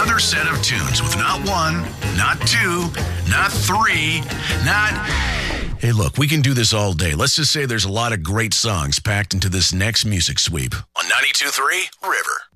another set of tunes with not one, not two, not three, not... Hey, look, we can do this all day. Let's just say there's a lot of great songs packed into this next music sweep on 92.3 River.